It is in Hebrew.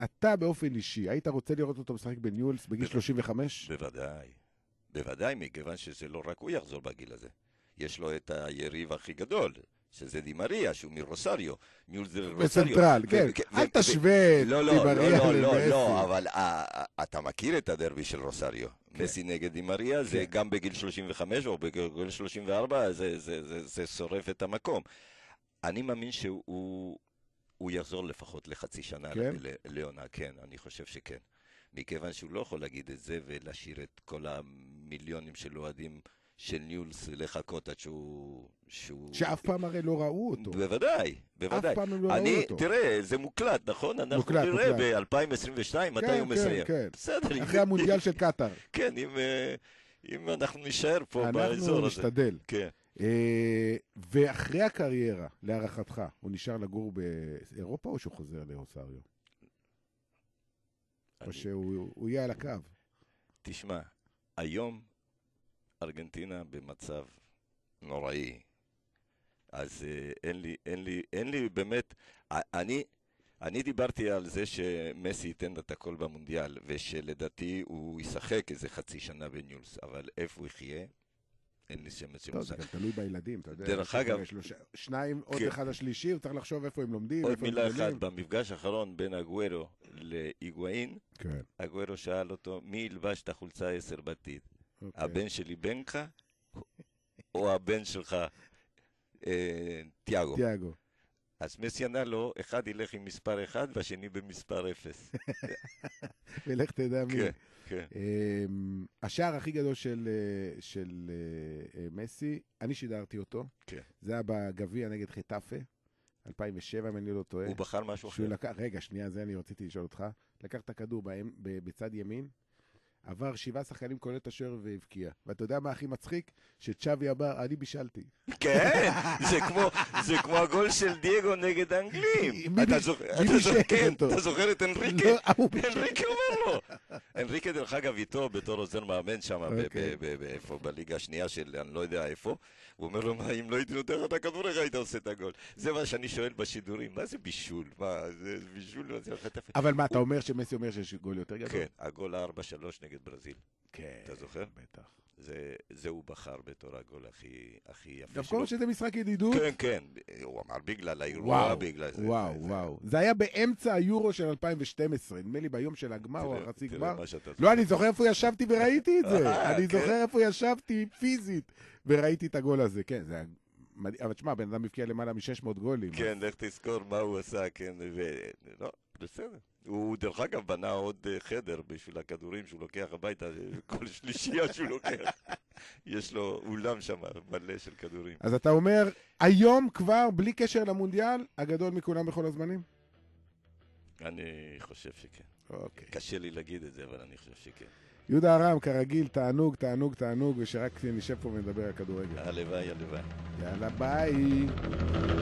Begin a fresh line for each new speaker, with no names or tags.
אתה באופן אישי, היית רוצה לראות אותו משחק בניולס בגיל 35?
בוודאי. בוודאי, מכיוון שזה לא רק הוא יחזור בגיל הזה. יש לו את היריב הכי גדול, שזה דימריה, שהוא מרוסריו. ניולס זה רוסריו.
בסנטרל, כן. אל תשווה את דימריה למסי.
לא, אבל אתה מכיר את הדרבי של רוסריו. מסי נגד דימריה, זה גם בגיל 35 או בגיל 34, זה שורף את המקום. אני מאמין שהוא יחזור לפחות לחצי שנה לעונה, כן, אני חושב שכן. מכיוון שהוא לא יכול להגיד את זה ולהשאיר את כל המיליונים של אוהדים של ניולס לחכות עד שהוא...
שאף פעם הרי לא ראו אותו.
בוודאי, בוודאי.
אף פעם הם לא ראו אותו.
תראה, זה מוקלט, נכון? אנחנו נראה ב-2022 מתי הוא מסיים.
כן,
בסדר.
אחרי המונדיאל של קטר.
כן, אם אנחנו נשאר פה באזור הזה.
אנחנו נשתדל.
כן.
ואחרי הקריירה, להערכתך, הוא נשאר לגור באירופה או שהוא חוזר לאוסריו? או שהוא יהיה על הקו?
תשמע, היום ארגנטינה במצב נוראי. אז אין לי באמת, אני דיברתי על זה שמסי ייתן את הכל במונדיאל, ושלדעתי הוא ישחק איזה חצי שנה בניולס, אבל איפה הוא יחיה? אין לי שמץ של מושג.
זה גם תלוי בילדים, אתה יודע.
דרך אגב...
שניים, עוד אחד השלישי, הוא צריך לחשוב איפה הם לומדים.
עוד מילה אחת, במפגש האחרון בין אגוארו להיגואין, אגוארו שאל אותו, מי ילבש את החולצה 10 בעתיד? הבן שלי בנך, או הבן שלך תיאגו?
תיאגו.
אז מסי ענה לו, אחד ילך עם מספר 1 והשני במספר 0.
ולך תדע מי.
כן, כן.
השער הכי גדול של מסי, אני שידרתי אותו.
כן.
זה היה בגביע נגד חטאפה, 2007, אם אני לא טועה.
הוא בחר משהו אחר.
רגע, שנייה, זה אני רציתי לשאול אותך. לקח את הכדור בצד ימין, עבר 7 שחקנים כולל את השוער והבקיע. ואתה יודע מה הכי מצחיק? שצ'אבי אמר, אני בישלתי.
כן, זה כמו הגול של דייגו נגד האנגלים. אתה זוכר את אנריקה? אנריקה אומר לו. אנריקה דרך אגב איתו בתור עוזר מאמן שם, בליגה השנייה של אני לא יודע איפה. הוא אומר לו, אם לא הייתי נותן לך את הכדור, איך היית עושה את הגול? זה מה שאני שואל בשידורים, מה זה בישול? זה בישול?
אבל מה, אתה אומר שמסי אומר שיש גול יותר גדול?
כן, הגול 4-3 נגד ברזיל.
כן.
אתה זוכר?
בטח.
זה הוא בחר בתור הגול הכי יפה שלו.
דווקא שזה משחק ידידות?
כן, כן. הוא אמר בגלל האירוע, בגלל זה.
וואו. זה היה באמצע היורו של 2012, נדמה לי ביום של הגמר או החצי גמר. לא, אני זוכר איפה ישבתי וראיתי את זה. אני זוכר איפה ישבתי פיזית וראיתי את הגול הזה. כן, זה היה מדהים. אבל תשמע, בן אדם מבקיע למעלה מ-600 גולים.
כן, לך תזכור מה הוא עשה, כן. לא, בסדר. הוא דרך אגב בנה עוד חדר בשביל הכדורים שהוא לוקח הביתה, כל שלישייה שהוא לוקח. יש לו אולם שם מלא של כדורים.
אז אתה אומר, היום כבר, בלי קשר למונדיאל, הגדול מכולם בכל הזמנים?
אני חושב שכן.
אוקיי.
קשה לי להגיד את זה, אבל אני חושב שכן.
יהודה ארם, כרגיל, תענוג, ושרק נשב פה ונדבר על כדורגל.
הלוואי.
יאללה, ביי.